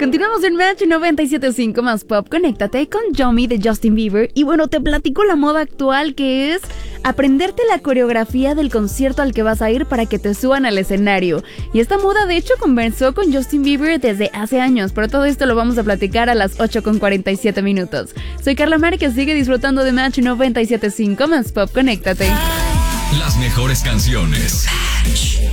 Continuamos en Match 97.5 más pop. Conéctate con Yomi de Justin Bieber. Y bueno, te platico la moda actual, que es aprenderte la coreografía del concierto al que vas a ir para que te suban al escenario. Y esta moda de hecho comenzó con Justin Bieber desde hace años, pero todo esto lo vamos a platicar a las 8:47 minutos. Soy Carla Márquez, sigue disfrutando de Match 97.5 más pop. Conéctate. Las mejores canciones. Match.